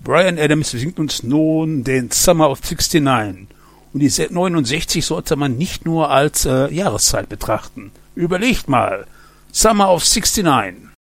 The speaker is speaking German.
Bryan Adams singt uns nun den Summer of 69. Und die 69 sollte man nicht nur als Jahreszeit betrachten. Überlegt mal. Summer of 69.